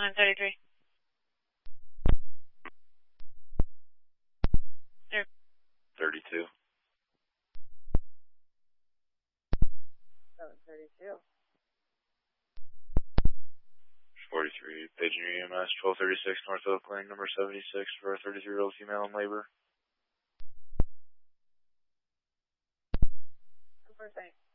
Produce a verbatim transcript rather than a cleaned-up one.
nine thirty-three. thirty-two. seven thirty-two. forty-three, paging your E M S, twelve thirty-six North Oak Lane, number seventy-six, for a thirty-three-year-old female in labor. First thing.